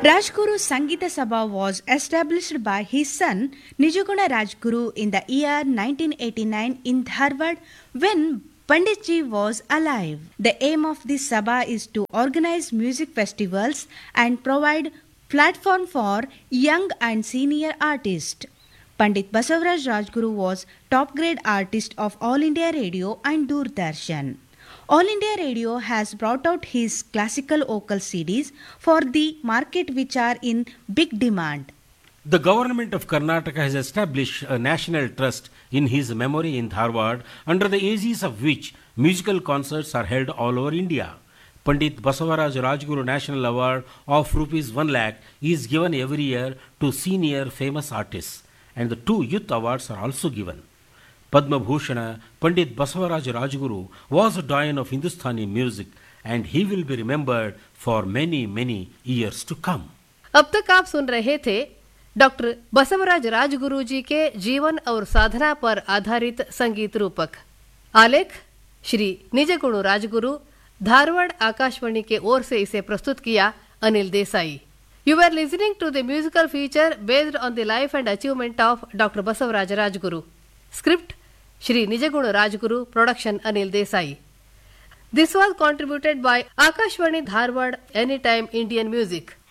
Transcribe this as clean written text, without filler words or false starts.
Rajguru Sangita Sabha was established by his son Nijaguna Rajguru in the year 1989 in Dharwad when Panditji was alive. The aim of this Sabha is to organize music festivals and provide platform for young and senior artists. Pandit Basavaraj Rajguru was top grade artist of All India Radio and Doordarshan. All India Radio has brought out his classical vocal CDs for the market which are in big demand. The government of Karnataka has established a national trust in his memory in Dharwad, under the aegis of which musical concerts are held all over India. Pandit Basavaraj Rajguru National Award of Rs 1 lakh is given every year to senior famous artists, and the two youth awards are also given. Padma Bhushana Pandit Basavaraj Rajguru was a doyen of Hindustani music, and he will be remembered for many years to come. अब तक आप सुन रहे थे doctor Basavaraj Rajguru जी के जीवन और साधना पर आधारित संगीत रूपक। आलेख श्री निजगुणु राजगुरु, धारवाड़ आकाशवाणी के ओर से इसे प्रस्तुत किया Anil Desai. You are listening to the musical feature based on the life and achievement of doctor Basavaraj Rajguru. Script Shri निजगुणु Rajguru, production Anil Desai. This was contributed by Akashvani Dharwad Anytime Indian Music.